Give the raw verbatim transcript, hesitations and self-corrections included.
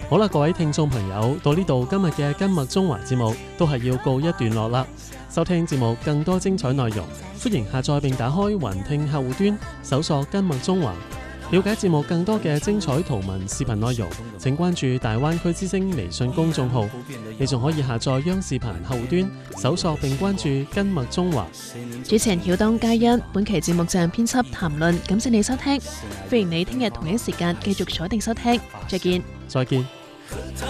好啦，各位聽眾朋友，到呢度今日嘅今麥中華節目都係要告一段落啦。收聽節目更多精彩內容，歡迎下載並打開雲聽客戶端，搜索今麥中華。了解節目更多嘅精彩圖文視頻內容，請關注大灣區之聲微信公眾號。你仲可以下載央視頻客戶端，搜索並關注今麥中華。 主持人曉當嘉欣，本期節目站編輯談論，感謝你收聽，歡迎你聽日同一時間繼續鎖定收聽，再見。 再見。